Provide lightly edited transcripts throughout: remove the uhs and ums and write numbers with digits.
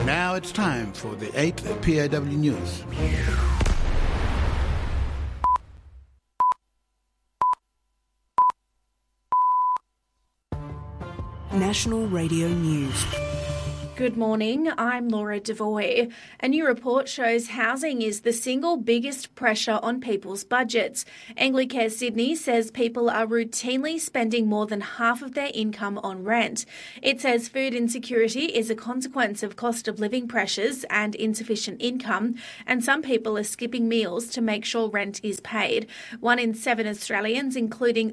Now it's time for the 8th PAW News. National Radio News. Good morning, I'm Laura Devoy. A new report shows housing is the single biggest pressure on people's budgets. Anglicare Sydney says people are routinely spending more than half of their income on rent. It says food insecurity is a consequence of cost of living pressures and insufficient income, and some people are skipping meals to make sure rent is paid. 1 in 7 Australians, including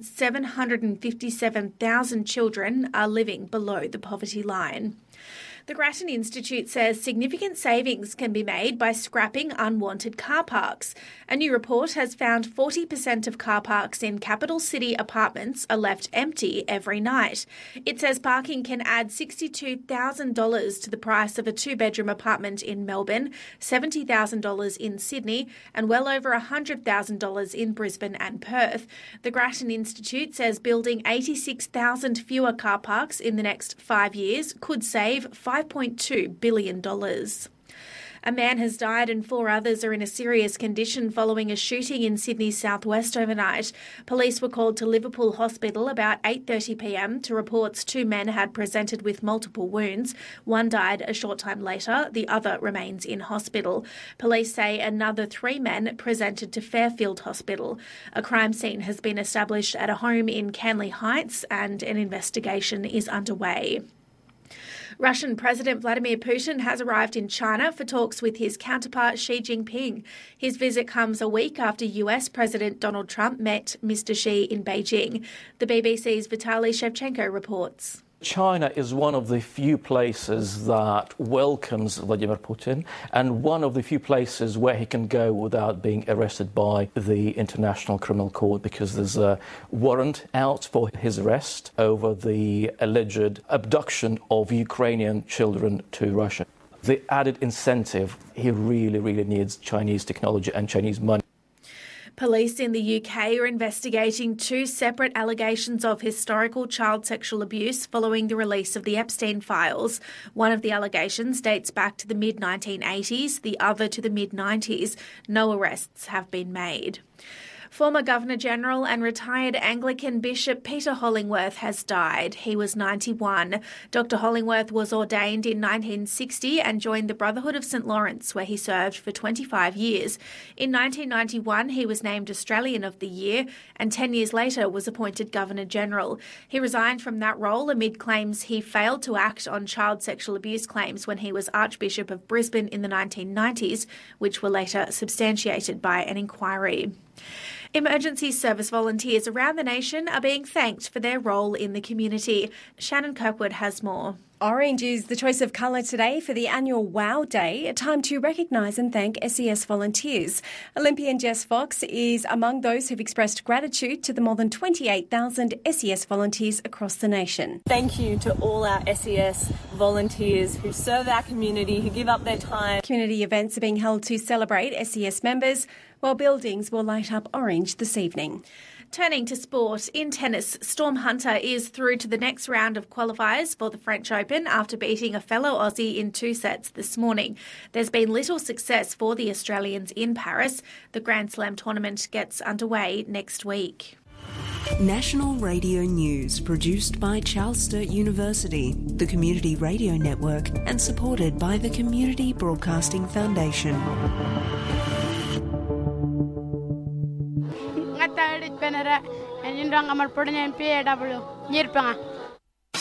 757,000 children, are living below the poverty line. The Grattan Institute says significant savings can be made by scrapping unwanted car parks. A new report has found 40% of car parks in capital city apartments are left empty every night. It says parking can add $62,000 to the price of a 2-bedroom apartment in Melbourne, $70,000 in Sydney, and well over $100,000 in Brisbane and Perth. The Grattan Institute says building 86,000 fewer car parks in the next 5 years could save $5.2 billion. A man has died and 4 others are in a serious condition following a shooting in Sydney's southwest overnight. Police were called to Liverpool Hospital about 8:30pm to reports 2 men had presented with multiple wounds. 1 died a short time later, the other remains in hospital. Police say another 3 men presented to Fairfield Hospital. A crime scene has been established at a home in Canley Heights and an investigation is underway. Russian President Vladimir Putin has arrived in China for talks with his counterpart Xi Jinping. His visit comes a week after US President Donald Trump met Mr. Xi in Beijing. The BBC's Vitaly Shevchenko reports. China is one of the few places that welcomes Vladimir Putin and one of the few places where he can go without being arrested by the International Criminal Court because there's a warrant out for his arrest over the alleged abduction of Ukrainian children to Russia. The added incentive, he really needs Chinese technology and Chinese money. Police in the UK are investigating 2 separate allegations of historical child sexual abuse following the release of the Epstein files. One of the allegations dates back to the mid-1980s, the other to the mid-90s. No arrests have been made. Former Governor-General and retired Anglican Bishop Peter Hollingworth has died. He was 91. Dr Hollingworth was ordained in 1960 and joined the Brotherhood of St Lawrence, where he served for 25 years. In 1991, he was named Australian of the Year and 10 years later was appointed Governor-General. He resigned from that role amid claims he failed to act on child sexual abuse claims when he was Archbishop of Brisbane in the 1990s, which were later substantiated by an inquiry. Emergency service volunteers around the nation are being thanked for their role in the community. Shannon Kirkwood has more. Orange is the choice of colour today for the annual WOW Day, a time to recognise and thank SES volunteers. Olympian Jess Fox is among those who've expressed gratitude to the more than 28,000 SES volunteers across the nation. Thank you to all our SES volunteers who serve our community, who give up their time. Community events are being held to celebrate SES members, while buildings will light up orange this evening. Turning to sport, in tennis, Storm Hunter is through to the next round of qualifiers for the French Open after beating a fellow Aussie in 2 sets this morning. There's been little success for the Australians in Paris. The Grand Slam tournament gets underway next week. National Radio News, produced by Charles Sturt University, the Community Radio Network, and supported by the Community Broadcasting Foundation. Penera and Indang Amar Purdon and PAW.